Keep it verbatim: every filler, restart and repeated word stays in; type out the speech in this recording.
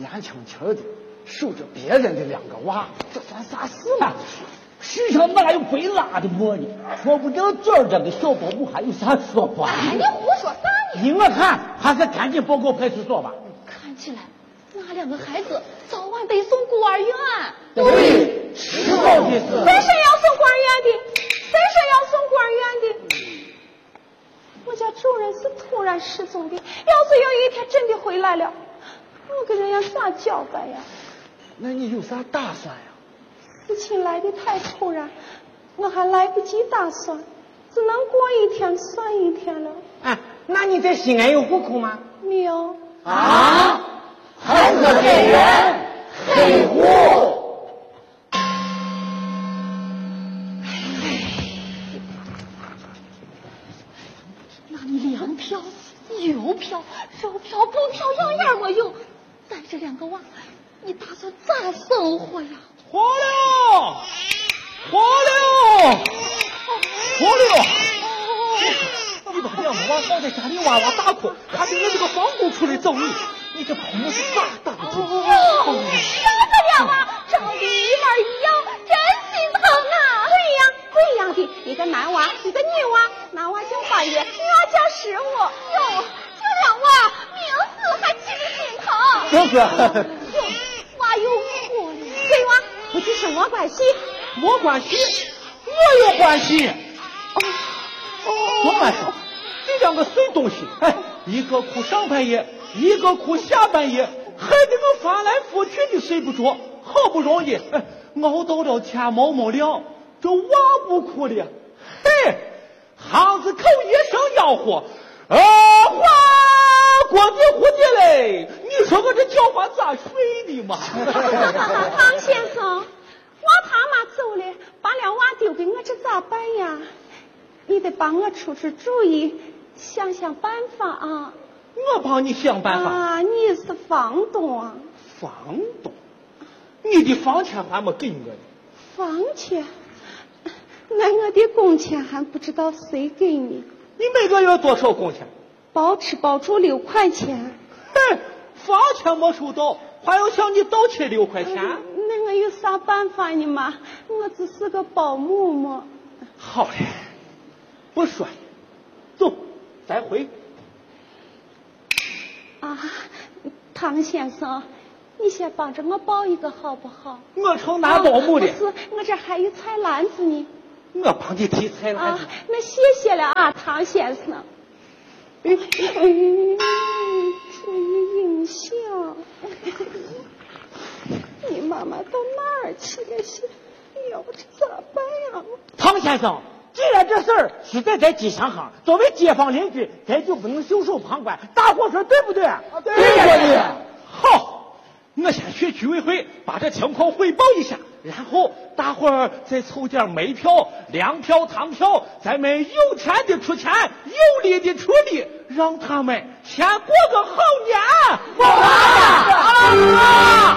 年轻轻的守着别人的两个娃，这算啥事嘛？ 世上哪有被拉的馍呢？说不定这儿这个小保姆还有啥说法？ 哎，你胡说啥呢？ 依我看，还是赶紧报告派出所吧。 看起来，那两个孩子早晚得送孤儿院。 对，迟早的事。 谁说要送孤儿院的？谁说要送孤儿院的？我家主人是突然失踪的，要是有一天真的回来了，我跟人家咋交代呀？ 那你有啥打算呀？ 事情来的太突然，我还来不及打算，只能过一天算一天了。 哎，那你在西安有户口吗？ 没有。 啊，孩子给人黑户。 那你粮票、邮票、肉票、布票样样没有，带着两个娃，你打算咋生活呀？ 活了，活了，活了！你把两个娃放在家里哇哇大哭，还得我这个房东出来找你，你这朋友是咋打的？ 哟，要这两娃长得一模一样，真心疼啊！不一样，不一样的，一个男娃，一个女娃，男娃叫八月，女娃叫十五。哟，这两娃名字还起得心疼。 哥哥， 娃有活了，对娃不是什么关系？ 没关系，我有关系。 哦哦， 我晚上这两个碎东西，哎，一个哭上半夜，一个哭下半夜，害得我翻来覆去的睡不着。好不容易，哎，熬到了天毛毛亮，这娃不哭了，嘿，巷子口一声吆喝，啊，花锅子蝴蝶嘞！你说我这叫唤咋睡的嘛？ 唐先生，我他妈走了，把两娃丢给我，这咋办呀？你得帮我出出主意，想想办法啊！ 我帮你想办法啊！你是房东啊？ 房东，你的房钱还没给我呢。 房钱？那我的工钱还不知道谁给你？ 你每个月多少工钱？ 包吃包住六块钱。 嘿，房钱没收到，还要向你倒贴六块钱？ 嗯、那我有啥办法呢嘛？我只是个保姆嘛。 好嘞，不说了，走，再回。 啊，唐先生，你先帮着我抱一个好不好？ 我成男保姆了。 啊、不是，我这还有菜篮子呢。 我帮你提菜篮子。 啊，那谢谢了啊，唐先生。哎哎，注意影响。你妈妈到哪儿去了？是，要不这咋办呀？ 唐先生，既然这事儿是在在吉祥巷，作为街坊邻居，咱就不能袖手旁观。大伙说对不对？ 对呀，好，我先去居委会把这情况汇报一下，然后大伙儿再凑点煤票、粮票、糖票，咱们有钱的出钱，有力的出力，让他们先过个好年。 我